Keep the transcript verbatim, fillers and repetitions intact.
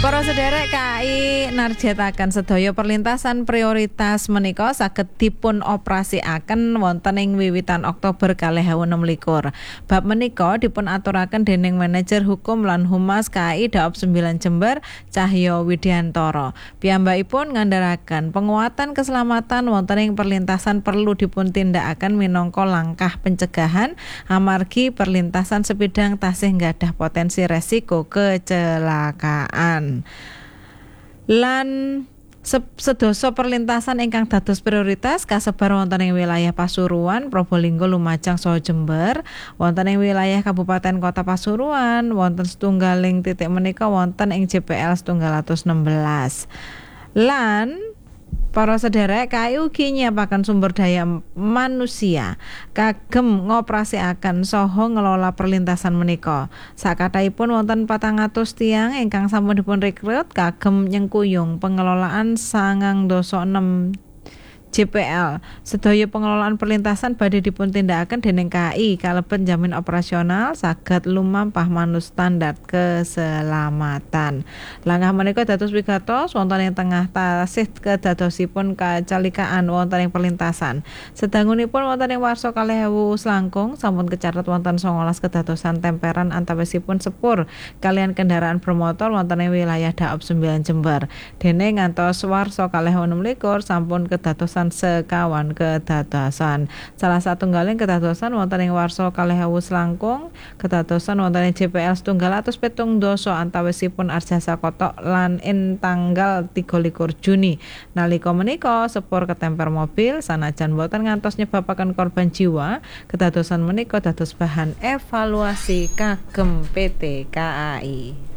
Para sederek K A I narjetaken sedaya perlintasan prioritas menika saged dipun operasikaken wonten ing wiwitan Oktober kalih ewu enem likur. Bab menika dipun aturaken dening manajer hukum lan humas K A I Daop sembilan Jember Cahyo Widiantoro. Piyambakipun ngandharaken penguatan keselamatan wonten ing perlintasan perlu dipun tindakaken minangka langkah pencegahan amargi perlintasan sepidang tasih nggadhah potensi resiko kecelakaan. Lan sedasa perlintasan ingkang dados prioritas kasebar wonten ing wilayah Pasuruan, Probolinggo, Lumajang saha Jember, wonten ing wilayah Kabupaten Kota Pasuruan, wonten setunggaling titik menika wonten ing J P L setunggal atus enem belas. Lan para sederek K A I ugi nyiapaken sumber daya manusia kagem ngoperasikaken saha ngelola perlintasan menika. Sakathahipun wonten patang atus tiyang ingkang sampun dipun rekrut kagem nyengkuyung pengelolaan sangang dasa enem J P L. Sedaya pengelolaan perlintasan badhe dipun tindakaken dening K A I kalebet jamin operasional saged lumampah manut standar keselamatan. Langkah menika dados wigatos wonten ing tengah tasih kedadosipun kacalikaan wonten ing perlintasan. Sedangunipun wonten ing warsa kalih ewu selangkung sampun kecatet wonten songolas kedadosan temperan antawisipun sepur kalian kendaraan bermotor wonten ing wilayah Daop sembilan Jember. Dene ngantos warsa kalih ewu enem likur sampun kedadosan sekawan kedadosan. Salah satunggaling kedadosan wonten ing warsa kalih ewu selangkung, kedadosan wonten ing J P L setunggal atus pitung dasa antawisipun Arjasa Kotok lan ing tanggal tiga likur Juni. Nalika menika sepur ketemper mobil sanajan boten ngantos nyebabaken korban jiwa, kedadosan menika dados bahan evaluasi kagem P T K A I.